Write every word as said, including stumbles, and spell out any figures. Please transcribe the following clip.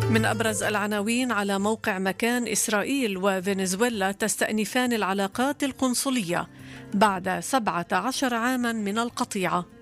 من أبرز العناوين على موقع مكان: إسرائيل وفنزويلا تستأنفان العلاقات القنصلية بعد سبعة عشر عاما من القطيعة.